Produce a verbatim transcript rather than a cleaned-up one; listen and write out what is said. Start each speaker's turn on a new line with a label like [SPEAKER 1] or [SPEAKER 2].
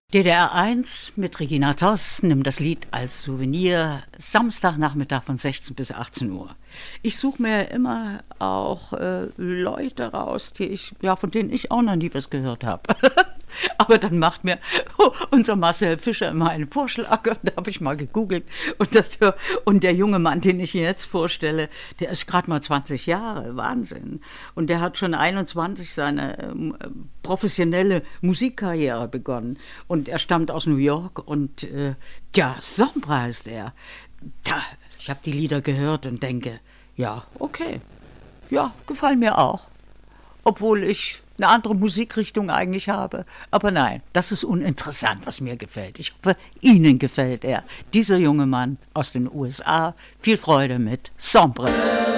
[SPEAKER 1] D D R eins mit Regina Toss nimmt das Lied als Souvenir, Samstagnachmittag von sechzehn bis achtzehn Uhr. Ich suche mir immer auch äh, Leute raus, die ich, ja, von denen ich auch noch nie was gehört habe. Aber dann macht mir unser Marcel Fischer immer einen Vorschlag und da habe ich mal gegoogelt. Und, das, und der junge Mann, den ich Ihnen jetzt vorstelle, der ist gerade mal zwanzig Jahre, Wahnsinn. Und der hat schon einundzwanzig seine äh, professionelle Musikkarriere begonnen. Und er stammt aus New York und äh, ja, Sombra heißt er. Da, ich habe die Lieder gehört und denke, ja, okay, ja, gefallen mir auch. Obwohl ich eine andere Musikrichtung eigentlich habe. Aber nein, das ist uninteressant, was mir gefällt. Ich hoffe, Ihnen gefällt er. Dieser junge Mann aus den U S A. Viel Freude mit Sombre.